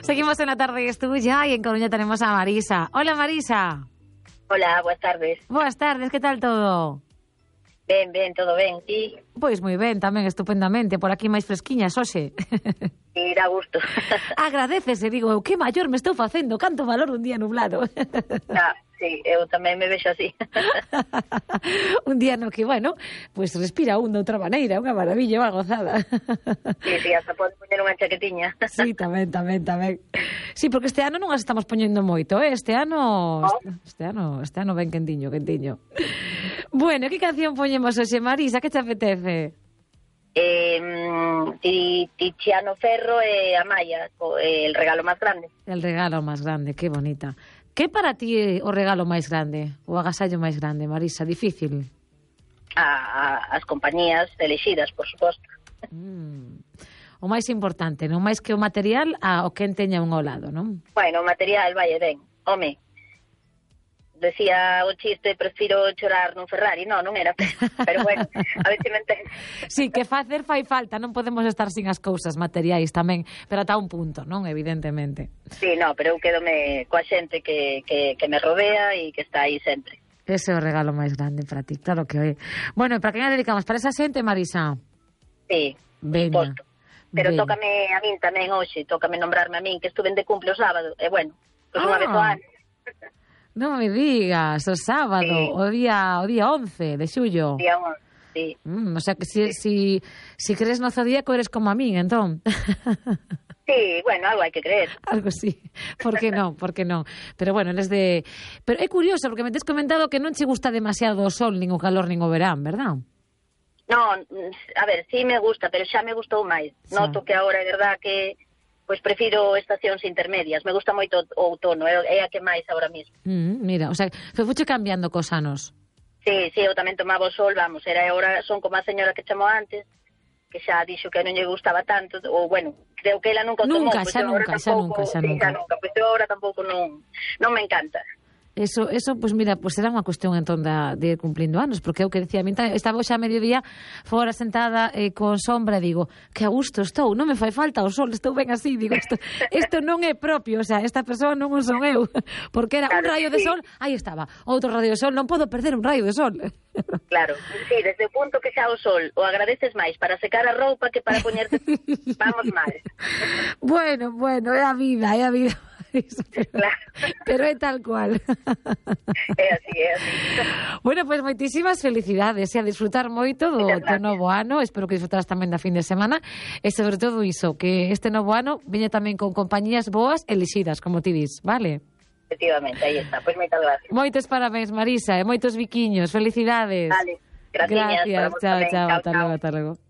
Seguimos en La Tarde es Tuya y en Coruña tenemos a Marisa. Hola, Marisa. Hola, buenas tardes. Buenas tardes, que tal todo? Ben, todo ben, ti? Pois moi ben, tamén estupendamente, por aquí máis fresquiñas, hoxe. Sí, dá gusto. Agradécese, digo, eu que maior me estou facendo, canto valor un día nublado. Sí, eu tamén me vexo así. Un día no que, bueno, pues respira un de outra maneira, unha maravilla, unha gozada. Sí, hasta pode poñer unha chaquetiña. Sí, tamén. Sí, porque este ano non as estamos poñendo moito, Este ano ben quentiño. Bueno, que canción poñemos hoxe, Marisa? Que te apetece? Tiziano Ferro e Amaya, El regalo máis grande. El regalo máis grande, que bonita. Que para ti é o regalo máis grande? O agasallo máis grande, Marisa? Difícil? As compañías elexidas, por suposto. O máis importante, non máis que o material, o que teña un ao lado, non? Bueno, o material vai e ben. Home, decía o chiste, prefiro chorar nun Ferrari. Non era, pero bueno, a ver se me entende. Sí, que facer fai falta, non podemos estar sin as cousas materiais tamén, pero ata un punto, non? Evidentemente. Sí, pero eu quedome coa xente que me rodea e que está aí sempre. Ese é o regalo máis grande para ti, claro que é. Bueno, e para quen a dedicamos? Para esa xente, Marisa? Sí, veña. Pero tócame a min tamén hoxe, tócame nombrarme a min, que estuve de cumple o sábado, e bueno, pois unha vez o ano. Non me digas, o sábado, sí. o día 11 de xullo. Día 11, sí. O sea que si crees no zodíaco eres como a min, entón. Sí, bueno, algo hai que creer. Algo sí, por que non? Pero bueno, Pero é curioso, porque me tes comentado que non che gusta demasiado o sol, nin o calor, nin o verán, verdad? Non, a ver, sí me gusta, pero xa me gustou máis. Noto que agora é verdad que pois prefiro estacións intermedias. Me gusta moito o outono, é a que máis agora mesmo. Mira, o sea, fuche cambiando cos anos. Sí, eu tamén tomaba o sol, vamos, agora son como a señora que chamou antes, que xa dixo que non lle gustaba tanto, ou bueno, creo que ela nunca o tomou. Xa nunca. Pois eu agora tampouco non me encanta. Eso, pues mira, pues será unha cuestión entón de ir cumplindo anos, porque eu que decía, estaba xa a mediodía fora sentada con sombra, digo, que a gusto estou, non me fai falta o sol, estou ben así, digo, isto non é propio, o sea, esta persoa non o son eu, porque era un raio de sol, aí estaba, outro raio de sol, non podo perder un raio de sol. Claro, sí, desde o punto que xa o sol o agradeces máis para secar a roupa que para poñerte, vamos mal. Bueno, é a vida. Pero é tal cual. É así. Bueno, pues moitísimas felicidades e a disfrutar moito do novo ano. Espero que disfrutaras tamén da fin de semana e sobre todo iso, que este novo ano veña tamén con compañías boas elixidas, como ti dis, vale? Efectivamente, aí está. Pois moitas gracias. Moitos parabéns, Marisa, e moitos biquiños. Felicidades. Vale, gracias. Chao. Hasta luego.